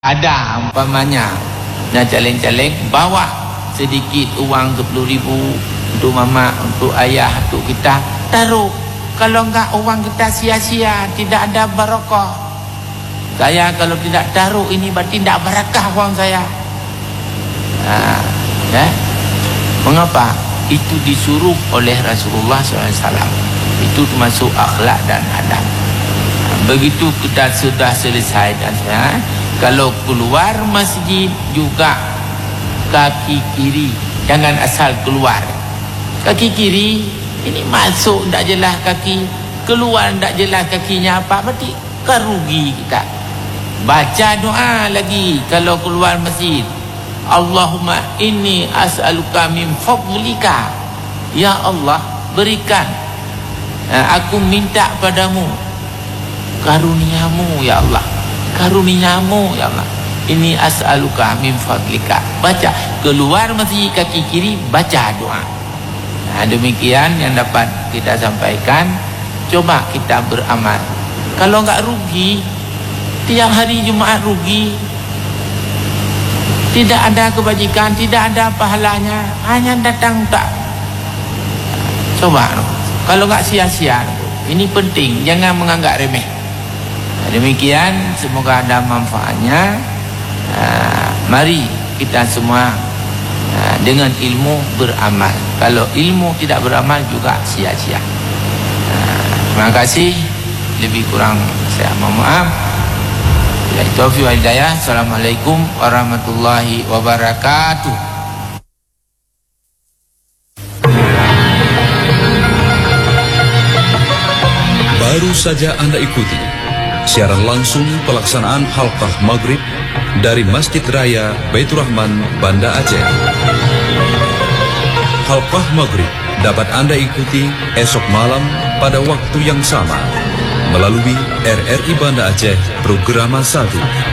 Ada umpamanya nak caleng-caleng, bawa sedikit uang 10,000 untuk mama, untuk ayah, untuk kita, taruh. Kalau enggak uang kita sia-sia, tidak ada barakah. Saya kalau tidak taruh ini berarti tidak barakah uang saya. Mengapa? Itu disuruh oleh Rasulullah SAW. Itu termasuk akhlak dan adab. Begitu kita sudah selesai dan kalau keluar masjid juga kaki kiri, jangan asal keluar. Kaki kiri ini masuk tak jelas kaki, keluar tak jelas kakinya apa, berarti kerugi kita. Baca doa lagi kalau keluar masjid. Allahumma inni as'aluka min fadlika. Ya Allah, berikan, aku minta padamu karuniamu ya Allah, karuniamu ya Allah. Ini as'aluka min fadlika. Baca keluar masjid kaki kiri, baca doa. Demikian yang dapat kita sampaikan. Coba kita beramal. Kalau enggak rugi, tiap hari Jumaat rugi, tidak ada kebajikan, tidak ada pahalanya, hanya datang tak. Coba kalau enggak sia-sia. Ini penting, jangan menganggap remeh. Demikian, semoga ada manfaatnya. Mari kita semua dengan ilmu beramal. Kalau ilmu tidak beramal juga sia-sia. Terima kasih. Lebih kurang saya mohon maaf. Taufiq wal hidayah. Assalamualaikum warahmatullahi wabarakatuh. Baru saja Anda ikuti siaran langsung pelaksanaan halqah maghrib dari Masjid Raya Baitur Rahman, Banda Aceh. Halqah maghrib dapat Anda ikuti esok malam pada waktu yang sama melalui RRI Banda Aceh Programa 1.